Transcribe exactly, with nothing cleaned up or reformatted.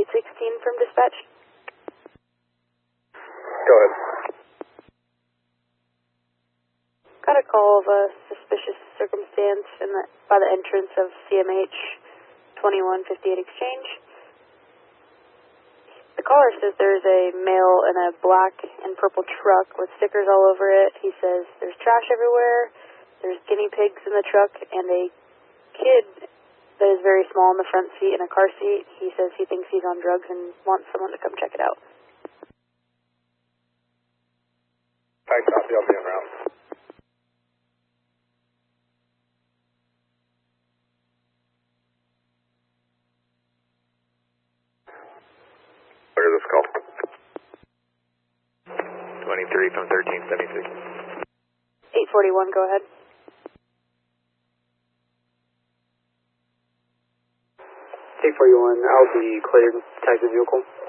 eight sixteen from dispatch. Go ahead. Got a call of a suspicious circumstance in the, by the entrance of C M H twenty-one fifty-eight Exchange. The caller says there's a male in a black and purple truck with stickers all over it. He says there's trash everywhere, there's guinea pigs in the truck, and a kid that is very small in the front seat in a car seat. He says he thinks he's on drugs and wants someone to come check it out. I copy, I'll be en route. Where is this call? twenty-three from thirteen seventy-six. eight forty-one, go ahead. eight forty-one, I'll be cleared. Tag the vehicle.